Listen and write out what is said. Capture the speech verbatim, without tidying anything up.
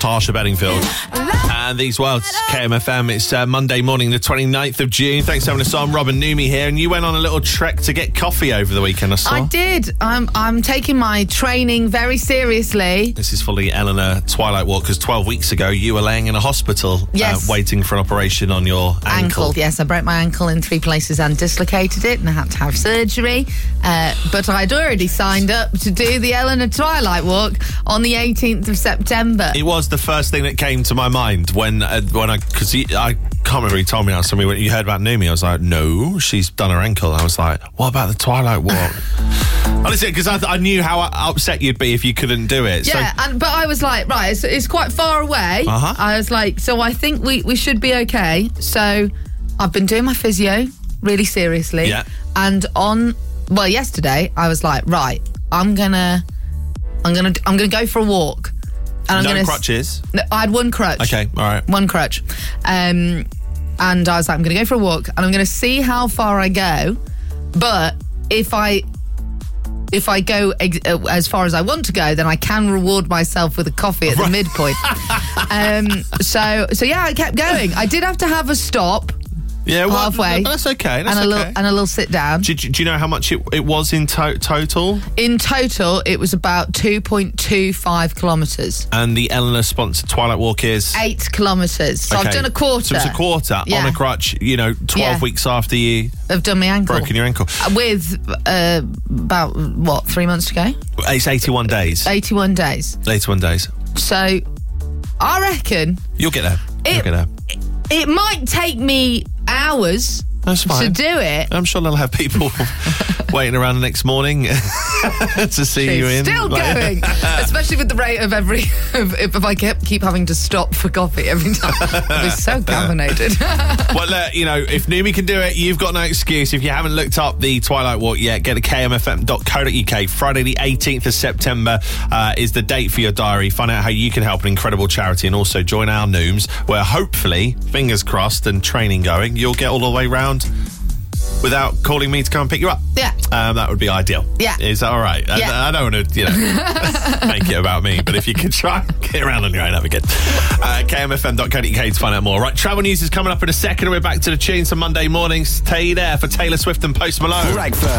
Tarsha Bedingfield. And these words, K M F M. It's uh, Monday morning, the twenty-ninth of June. Thanks for having us on. Robin Numi here. And you went on a little trek to get coffee over the weekend, I saw. I did. I'm, I'm taking my training very seriously. This is for the Eleanor Twilight Walk, because twelve weeks ago you were laying in a hospital yes. uh, waiting for an operation on your ankle. ankle. Yes, I broke my ankle in three places and dislocated it, and I had to have surgery. Uh, but I'd already signed up to do the Eleanor Twilight Walk on the eighteenth of September. It was the first thing that came to my mind when uh, when I, because I can't remember who he told me now. Somebody, when you heard about Numi, I was like, no, she's done her ankle. I was like, what about the Twilight Walk? Honestly, because I, I knew how upset you'd be if you couldn't do it. Yeah, so, and, but I was like, right, it's, it's quite far away. Uh-huh. I was like, so I think we, we should be okay. So I've been doing my physio really seriously. Yeah. And on, well, yesterday, I was like, right, I'm gonna, I'm gonna, I'm gonna go for a walk. And I'm no gonna, crutches? No, I had one crutch. Okay, all right. One crutch. Um, and I was like, I'm going to go for a walk and I'm going to see how far I go. But if I if I go ex- as far as I want to go, then I can reward myself with a coffee at the Right. midpoint. um, so, so yeah, I kept going. I did have to have a stop. Yeah, well, halfway. That's okay. That's and a okay. little and a little sit down. Do, do, do you know how much it, it was in to- total? In total, it was about two point two five kilometres. And the Eleanor sponsored Twilight Walk is Eight kilometres. So okay. I've done a quarter. So it's a quarter Yeah. on a crutch. You know, twelve Yeah. weeks after you I've done my ankle. broken your ankle. With uh, about, what, three months to go? It's eighty-one days. eighty-one days. eighty-one days. So I reckon You'll get there. You'll it, get there. it might take me hours That's fine. to do it. I'm sure they'll have people waiting around the next morning to see you in. Still Like- going, especially with the rate of every. If, if I kept, keep having to stop for coffee every time, I'd be so caffeinated. Well, uh, you know, if Numi can do it, you've got no excuse. If you haven't looked up the Twilight Walk yet, get to k m f m dot co dot u k. Friday the eighteenth of September uh, is the date for your diary. Find out how you can help an incredible charity and also join our Nooms, where hopefully, fingers crossed and training going, you'll get all the way round without calling me to come and pick you up. Yeah. Um, that would be ideal. Yeah. Is that all right? Yeah. I, I don't want to, you know, make it about me, but if you could try and get around on your own, have a good. Uh, k m f m dot co dot u k to find out more. Right, travel news is coming up in a second. We're back to the tunes on Monday mornings. Stay there for Taylor Swift and Post Malone. Breakfast.